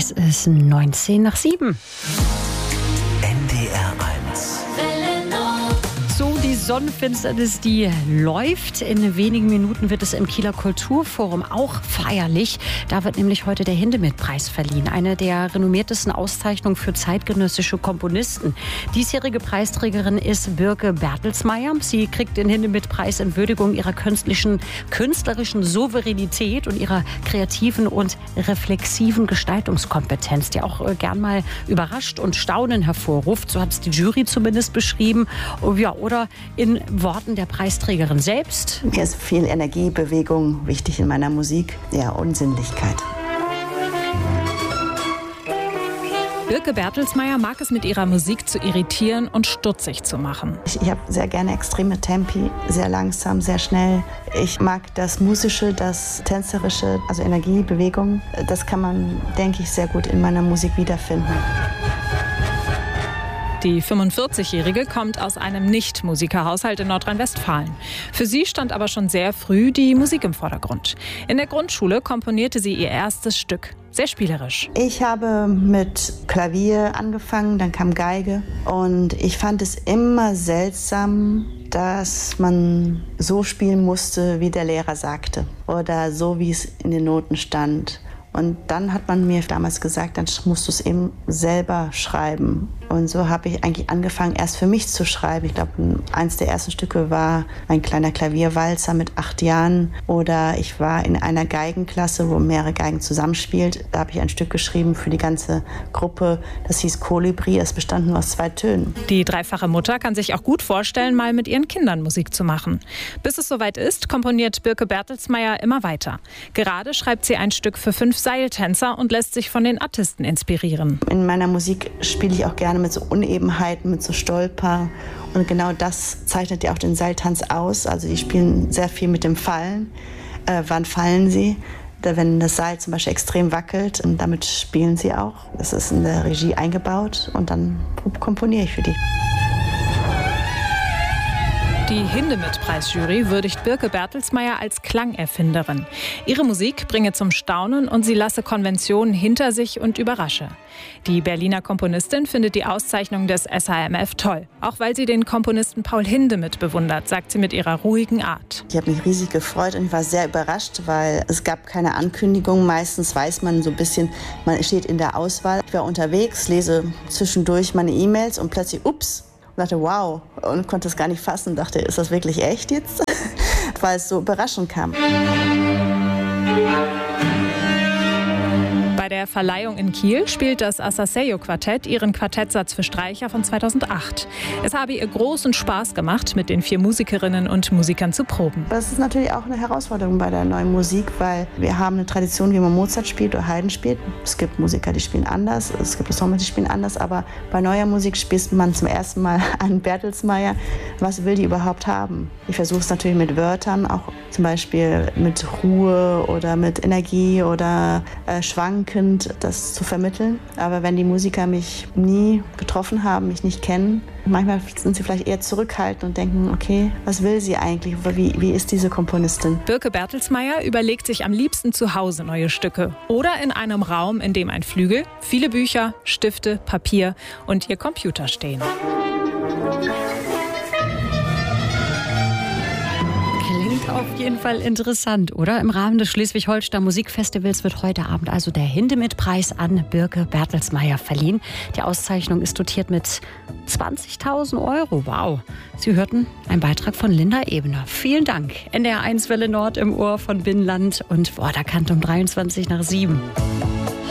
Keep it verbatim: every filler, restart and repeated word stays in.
Es ist neunzehn nach sieben. N D R eins. So, die Sonnenfinsternis, die läuft. In wenigen Minuten wird es im Kieler Kulturforum auch feierlich. Da wird nämlich heute der Hindemith-Preis verliehen. Eine der renommiertesten Auszeichnungen für zeitgenössische Komponisten. Diesjährige Preisträgerin ist Birke Bertelsmeier. Sie kriegt den Hindemith-Preis in Würdigung ihrer künstlerischen, künstlerischen Souveränität und ihrer kreativen und reflexiven Gestaltungskompetenz, die auch äh, gern mal überrascht und Staunen hervorruft. So hat es die Jury zumindest beschrieben. Ja, oder in Worten der Preisträgerin selbst. Mir ist viel Energie, Bewegung wichtig in meiner Musik, ja, und Sinnlichkeit. Birke Bertelsmeier mag es, mit ihrer Musik zu irritieren und stutzig zu machen. Ich, ich habe sehr gerne extreme Tempi, sehr langsam, sehr schnell. Ich mag das Musische, das Tänzerische, also Energie, Bewegung. Das kann man, denke ich, sehr gut in meiner Musik wiederfinden. Die fünfundvierzigjährige kommt aus einem Nicht-Musikerhaushalt in Nordrhein-Westfalen. Für sie stand aber schon sehr früh die Musik im Vordergrund. In der Grundschule komponierte sie ihr erstes Stück. Sehr spielerisch. Ich habe mit Klavier angefangen, dann kam Geige. Und ich fand es immer seltsam, dass man so spielen musste, wie der Lehrer sagte. Oder so, wie es in den Noten stand. Und dann hat man mir damals gesagt, dann musst du es eben selber schreiben. Und so habe ich eigentlich angefangen, erst für mich zu schreiben. Ich glaube, eins der ersten Stücke war ein kleiner Klavierwalzer mit acht Jahren. Oder ich war in einer Geigenklasse, wo mehrere Geigen zusammenspielt. Da habe ich ein Stück geschrieben für die ganze Gruppe. Das hieß Kolibri. Es bestand nur aus zwei Tönen. Die dreifache Mutter kann sich auch gut vorstellen, mal mit ihren Kindern Musik zu machen. Bis es soweit ist, komponiert Birke Bertelsmeier immer weiter. Gerade schreibt sie ein Stück für fünf Seiltänzer und lässt sich von den Artisten inspirieren. In meiner Musik spiele ich auch gerne mit so Unebenheiten, mit so Stolper. Und genau das zeichnet ja auch den Seiltanz aus. Also die spielen sehr viel mit dem Fallen. Äh, wann fallen sie? Da, wenn das Seil zum Beispiel extrem wackelt, und damit spielen sie auch. Das ist in der Regie eingebaut und dann komponiere ich für die. Die Hindemith-Preisjury würdigt Birke Bertelsmeier als Klangerfinderin. Ihre Musik bringe zum Staunen und sie lasse Konventionen hinter sich und überrasche. Die Berliner Komponistin findet die Auszeichnung des S H M F toll. Auch weil sie den Komponisten Paul Hindemith bewundert, sagt sie mit ihrer ruhigen Art. Ich habe mich riesig gefreut und ich war sehr überrascht, weil es gab keine Ankündigung. Meistens weiß man so ein bisschen, man steht in der Auswahl. Ich war unterwegs, lese zwischendurch meine E-Mails und plötzlich, ups, und dachte, wow, und konnte es gar nicht fassen. Dachte, ist das wirklich echt jetzt? Weil es so überraschend kam. Bei der Verleihung in Kiel spielt das Asaseyo-Quartett ihren Quartettsatz für Streicher von zweitausendacht. Es habe ihr großen Spaß gemacht, mit den vier Musikerinnen und Musikern zu proben. Das ist natürlich auch eine Herausforderung bei der neuen Musik, weil wir haben eine Tradition, wie man Mozart spielt oder Haydn spielt. Es gibt Musiker, die spielen anders, es gibt Ensemble, die spielen anders, aber bei neuer Musik spielt man zum ersten Mal einen Bertelsmeier. Was will die überhaupt haben? Ich versuche es natürlich mit Wörtern, auch zum Beispiel mit Ruhe oder mit Energie oder äh, Schwanken, das zu vermitteln. Aber wenn die Musiker mich nie getroffen haben, mich nicht kennen, manchmal sind sie vielleicht eher zurückhaltend und denken, okay, was will sie eigentlich? Wie, wie ist diese Komponistin? Birke Bertelsmeier überlegt sich am liebsten zu Hause neue Stücke oder in einem Raum, in dem ein Flügel, viele Bücher, Stifte, Papier und ihr Computer stehen. Auf jeden Fall interessant, oder? Im Rahmen des Schleswig-Holstein Musikfestivals wird heute Abend also der Hindemith-Preis an Birke Bertelsmeier verliehen. Die Auszeichnung ist dotiert mit zwanzigtausend Euro. Wow. Sie hörten einen Beitrag von Linda Ebner. Vielen Dank. N D R eins Welle Nord im Ohr von Binnenland und Worderkant um dreiundzwanzig nach sieben.